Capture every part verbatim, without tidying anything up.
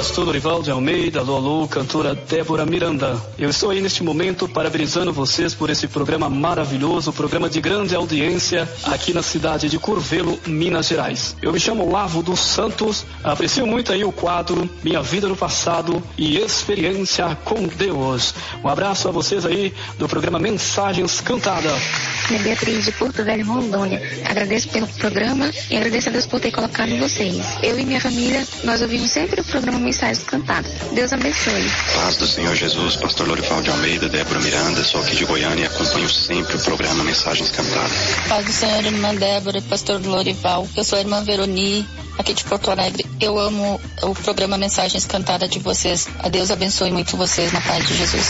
pastor Lorival de Almeida, alô, alô, cantora Débora Miranda. Eu estou aí neste momento parabenizando vocês por esse programa maravilhoso, programa de grande audiência aqui na cidade de Curvelo, Minas Gerais. Eu me chamo Lavo dos Santos, aprecio muito aí o quadro Minha Vida no Passado e Experiência com Deus. Um abraço a vocês aí do programa Mensagens Cantadas. É Beatriz de Porto Velho, Rondônia. Agradeço pelo programa e agradeço a Deus por ter colocado vocês. Eu e minha família, nós ouvimos sempre o programa Mensagens Cantadas. Deus abençoe. Paz do Senhor Jesus, pastor Lorival de Almeida, Débora Miranda, sou aqui de Goiânia e acompanho sempre o programa Mensagens Cantadas. Paz do Senhor, irmã Débora, pastor Lorival. Eu sou a irmã Veroni, aqui de Porto Alegre. Eu amo o programa Mensagens Cantadas de vocês. A Deus abençoe muito vocês na paz de Jesus.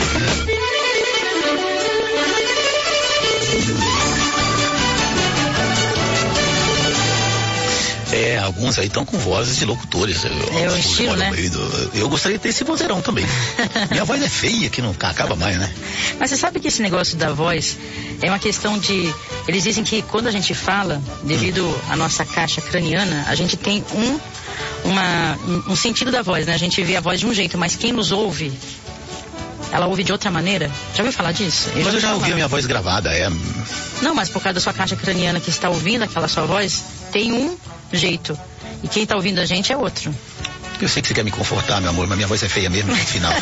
É, alguns aí estão com vozes de locutores. É o estilo, né? Eu gostaria de ter esse vozeirão também. Minha voz é feia, que não acaba mais, né? Mas você sabe que esse negócio da voz é uma questão de... Eles dizem que quando a gente fala, devido hum. à nossa caixa craniana, a gente tem um, uma, um sentido da voz, né? A gente vê a voz de um jeito, mas quem nos ouve, ela ouve de outra maneira. Já ouviu falar disso? Eu mas eu já ouvi a minha voz gravada, é... Não, mas por causa da sua caixa craniana que está ouvindo aquela sua voz, tem um jeito. E quem está ouvindo a gente é outro. Eu sei que você quer me confortar, meu amor, mas minha voz é feia mesmo no final.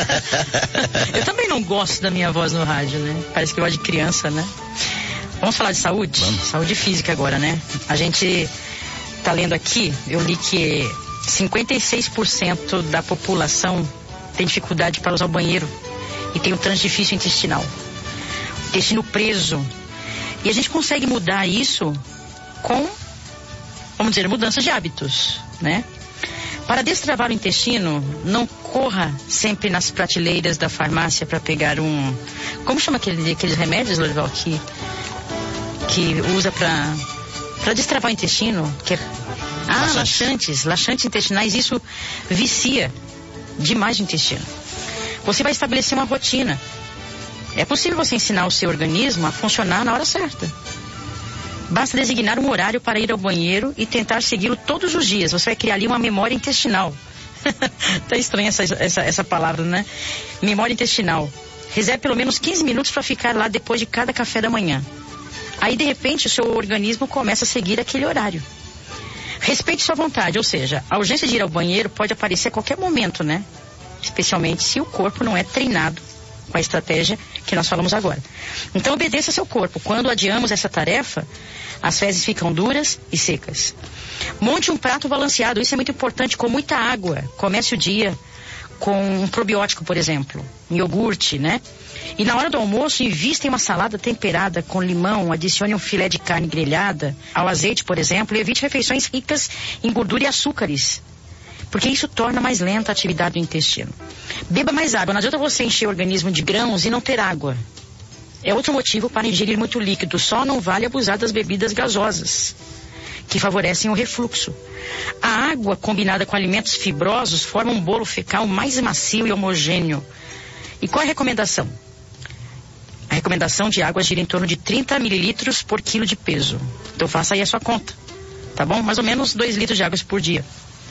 Eu também não gosto da minha voz no rádio, né? Parece que voz de criança, né? Vamos falar de saúde? Vamos. Saúde física agora, né? A gente tá lendo aqui, eu li que cinquenta e seis por cento da população tem dificuldade para usar o banheiro e tem o trânsito difícil intestinal. Intestino preso. E a gente consegue mudar isso com, vamos dizer, mudanças de hábitos, né? Para destravar o intestino, não corra sempre nas prateleiras da farmácia para pegar um... Como chama aquele, aqueles remédios, Lorival, que, que usa para para destravar o intestino? Que é, ah, laxantes. laxantes. Laxantes intestinais, isso vicia demais o intestino. Você vai estabelecer uma rotina. É possível você ensinar o seu organismo a funcionar na hora certa. Basta designar um horário para ir ao banheiro e tentar segui-lo todos os dias. Você vai criar ali uma memória intestinal. Tá estranha essa, essa, essa palavra, né? Memória intestinal. Reserve pelo menos quinze minutos para ficar lá depois de cada café da manhã. Aí, de repente, o seu organismo começa a seguir aquele horário. Respeite sua vontade, ou seja, a urgência de ir ao banheiro pode aparecer a qualquer momento, né? Especialmente se o corpo não é treinado com a estratégia que nós falamos agora. Então obedeça seu corpo. Quando adiamos essa tarefa, as fezes ficam duras e secas. Monte um prato balanceado, isso é muito importante, com muita água. Comece o dia com um probiótico, por exemplo, um iogurte, né? E na hora do almoço, invista em uma salada temperada com limão, adicione um filé de carne grelhada ao azeite, por exemplo, e evite refeições ricas em gordura e açúcares, porque isso torna mais lenta a atividade do intestino. Beba mais água. Não adianta você encher o organismo de grãos e não ter água. É outro motivo para ingerir muito líquido. Só não vale abusar das bebidas gasosas, que favorecem o refluxo. A água combinada com alimentos fibrosos forma um bolo fecal mais macio e homogêneo. E qual é a recomendação? A recomendação de água gira em torno de trinta mililitros por quilo de peso. Então faça aí a sua conta, tá bom? Mais ou menos dois litros de água por dia.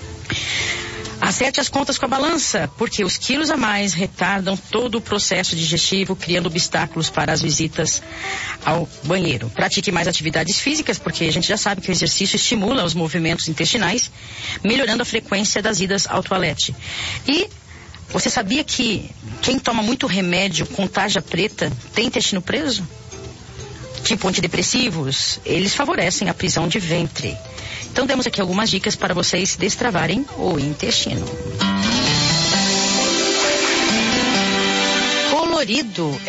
Acerte as contas com a balança, porque os quilos a mais retardam todo o processo digestivo, criando obstáculos para as visitas ao banheiro. Pratique mais atividades físicas, porque a gente já sabe que o exercício estimula os movimentos intestinais, melhorando a frequência das idas ao toalete. E você sabia que quem toma muito remédio com tarja preta tem intestino preso? Tipo antidepressivos, eles favorecem a prisão de ventre. Então temos aqui algumas dicas para vocês destravarem o intestino. Colorido